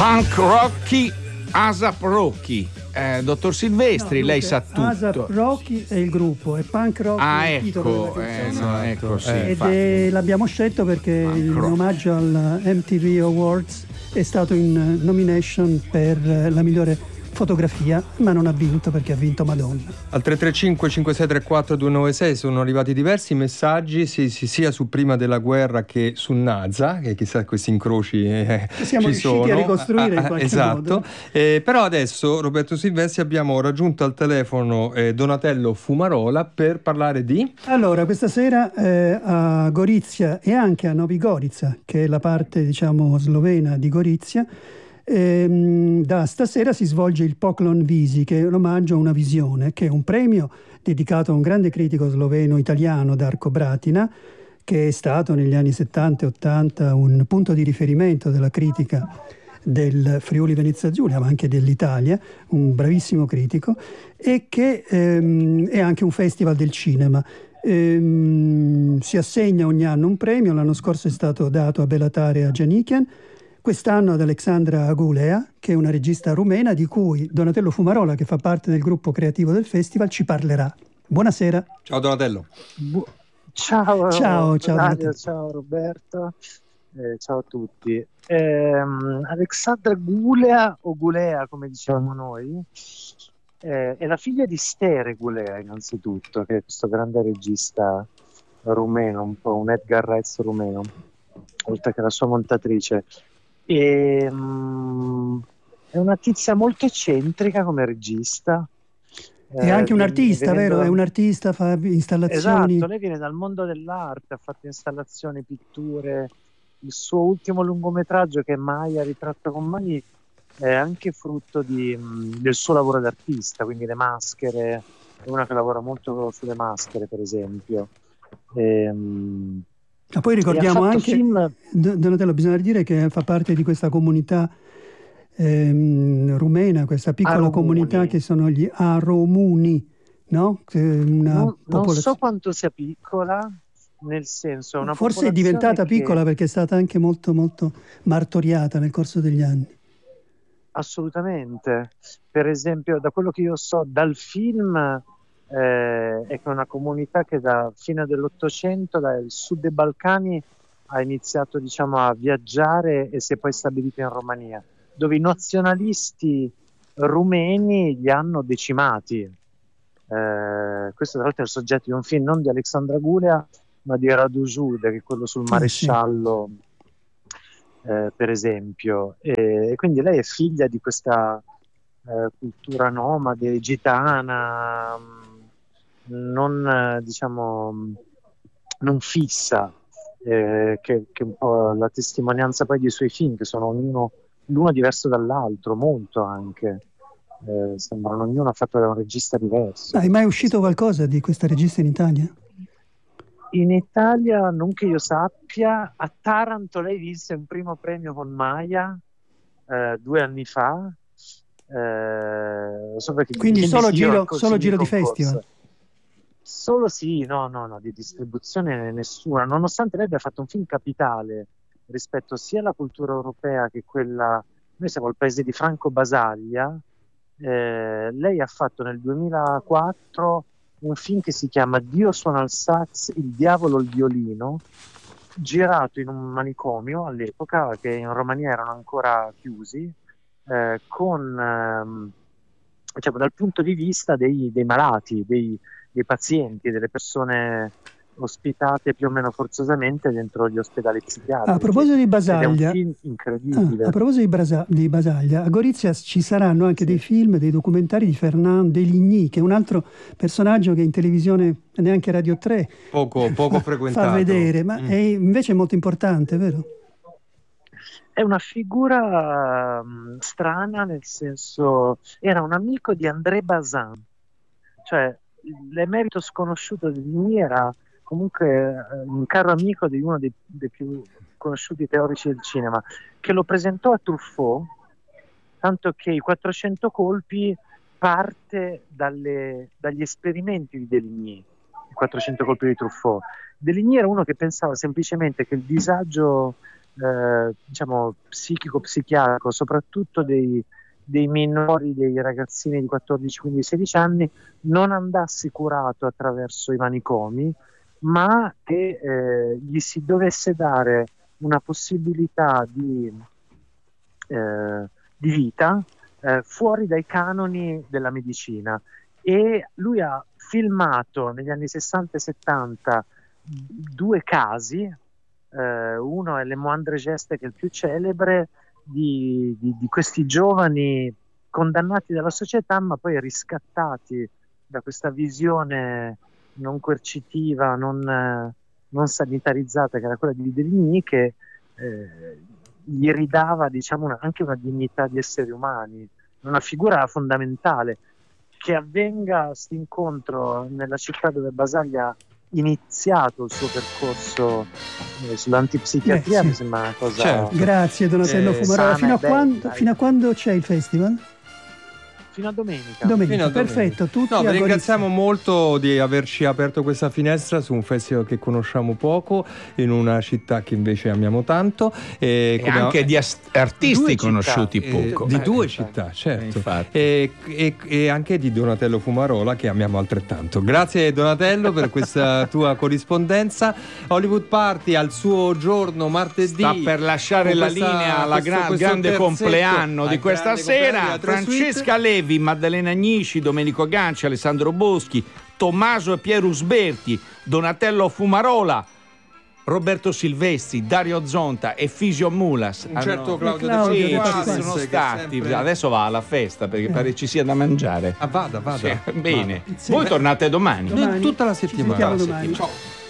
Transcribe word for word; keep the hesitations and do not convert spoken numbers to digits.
Punk Rocky, ASAP Rocky. Eh, dottor Silvestri, no, lei sa tutto. ASAP Rocky è il gruppo, è Punk Rocky ah, è il titolo ecco, della eh, no, ecco sì, ed è, l'abbiamo scelto perché Punk in Rock. Omaggio al M T V Awards è stato in nomination per la migliore fotografia, ma non ha vinto perché ha vinto Madonna. Al tre tre cinque cinque sei tre quattro due nove sei sono arrivati diversi messaggi sì, sì, sia su Prima della guerra che su Naza, che chissà questi incroci eh, siamo ci riusciti sono. a ricostruire in qualche esatto. modo. Eh, però adesso Roberto Silvestri abbiamo raggiunto al telefono eh, Donatello Fumarola per parlare di allora questa sera eh, a Gorizia e anche a Novi Gorica, che è la parte diciamo slovena di Gorizia. Ehm, da stasera si svolge il Poklon Visi, che è un omaggio a una visione, che è un premio dedicato a un grande critico sloveno italiano, Darko Bratina, che è stato negli anni settanta e ottanta un punto di riferimento della critica del Friuli Venezia Giulia, ma anche dell'Italia, un bravissimo critico, e che ehm, è anche un festival del cinema. Ehm, si assegna ogni anno un premio, l'anno scorso è stato dato a Belatare e a Giannichian. Quest'anno ad Alexandra Agulea, che è una regista rumena di cui Donatello Fumarola, che fa parte del gruppo creativo del festival, ci parlerà. Buonasera. Ciao Donatello. Bu- ciao, ciao, ciao, Dario, ciao Roberto, eh, ciao a tutti. Eh, Alexandra Gulea, o Gulea come diciamo noi, eh, è la figlia di Stere Gulea innanzitutto, che è questo grande regista rumeno, un po' un Edgar Rice rumeno, oltre che la sua montatrice. E, um, è una tizia molto eccentrica come regista. È eh, anche un artista, venendo... vero? È un artista, fa installazioni. Esatto, lei viene dal mondo dell'arte, ha fatto installazioni, pitture. Il suo ultimo lungometraggio, che è Maya, ritratto con Mani, è anche frutto di, mh, del suo lavoro d'artista, quindi le maschere. È una che lavora molto sulle maschere, per esempio. E, mh, Ma poi ricordiamo anche, film... Donatello, bisogna dire che fa parte di questa comunità ehm, rumena, questa piccola Aromuni. comunità che sono gli Aromuni, no? Una non, popolaz... non so quanto sia piccola, nel senso una forse è diventata che... piccola perché è stata anche molto molto martoriata nel corso degli anni. Assolutamente. Per esempio, da quello che io so dal film... Eh, è che una comunità che da fine dell'Ottocento dal sud dei Balcani ha iniziato diciamo a viaggiare e si è poi stabilita in Romania, dove i nazionalisti rumeni li hanno decimati. Eh, questo tra l'altro è il soggetto di un film non di Alexandra Gulea ma di Radu Jude, che è quello sul maresciallo, eh, per esempio, e, e quindi lei è figlia di questa eh, cultura nomade gitana, non diciamo non fissa, eh, che, che è un po' la testimonianza poi dei suoi film, che sono ognuno l'uno diverso dall'altro, molto anche, eh, sembrano ognuno fatto da un regista diverso. Hai mai uscito qualcosa di questa regista in Italia? In Italia non che io sappia. A Taranto lei vinse un primo premio con Maya eh, due anni fa, eh, so quindi solo giro, solo giro di festival. Solo sì, no, no, no, di distribuzione nessuna, nonostante lei abbia fatto un film capitale rispetto sia alla cultura europea che quella. Noi siamo il paese di Franco Basaglia. Eh, lei ha fatto nel duemilaquattro un film che si chiama Dio suona il sax, il diavolo il violino, girato in un manicomio all'epoca, che in Romania erano ancora chiusi, eh, con ehm, diciamo, dal punto di vista dei, dei malati, dei dei pazienti, delle persone ospitate più o meno forzosamente dentro gli ospedali psichiatrici. A proposito di Basaglia, è un film incredibile. Ah, a proposito di, Brasa, di Basaglia, a Gorizia ci saranno anche sì. dei film, dei documentari di Fernand Deligny, che è un altro personaggio che in televisione, neanche Radio tre, poco, poco fa, frequentato. fa vedere, ma mm. è invece molto importante, vero? È una figura um, strana, nel senso, era un amico di André Bazin, cioè l'emerito sconosciuto di Deligny era comunque un caro amico di uno dei, dei più conosciuti teorici del cinema, che lo presentò a Truffaut, tanto che i quattrocento colpi parte dalle, dagli esperimenti di Deligny, i quattrocento colpi di Truffaut. Deligny era uno che pensava semplicemente che il disagio eh, diciamo psichico-psichiatrico, soprattutto dei, dei minori, dei ragazzini di quattordici, quindici, sedici anni, non andasse curato attraverso i manicomi, ma che eh, gli si dovesse dare una possibilità di, eh, di vita eh, fuori dai canoni della medicina. E lui ha filmato negli anni sessanta e settanta due casi, eh, uno è Le Moindre Geste, che è il più celebre, di, di, di questi giovani condannati dalla società ma poi riscattati da questa visione non coercitiva, non, eh, non sanitarizzata, che era quella di Deligny, che eh, gli ridava, diciamo, una, anche una dignità di esseri umani, una figura fondamentale. Che avvenga questo incontro nella città dove Basaglia ha iniziato il suo percorso eh, sull'antipsichiatria, Beh, sì. mi sembra una cosa... Certo. Grazie Donatello Eh, Fumarola. Fino a, bella, quando, dai. fino a quando c'è il festival? Fino a domenica. Domenica, Fino a domenica. perfetto. Tutti No, a vi Gorizia. ringraziamo molto di averci aperto questa finestra su un festival che conosciamo poco, in una città che invece amiamo tanto. E, E come- anche di as- artisti Due città, conosciuti eh, poco. di Eh, due infatti. città, certo. Infatti. E, e- e anche di Donatello Fumarola, che amiamo altrettanto. Grazie Donatello per questa tua corrispondenza. Hollywood Party al suo giorno martedì. Sta per lasciare con la questa- linea alla questo- gra- questo grande terzetto, compleanno al di questa grande compleanno sera. della Tre Francesca Suite. Levi, Maddalena Agnisci, Domenico Ganci, Alessandro Boschi, Tommaso e Piero Usberti, Donatello Fumarola, Roberto Silvestri, Dario Zonta e Fisio Mulas. Un certo Hanno- Claudio, Claudio De Sì, De ci Pasquale. sono che stati. sempre- Adesso va alla festa perché pare ci sia da mangiare. Ah, vada, vada. Sì, bene. Sì. Voi tornate domani. Domani. Tutta la Ci settimana. sentiamo Tutta la domani. settimana. Ciao.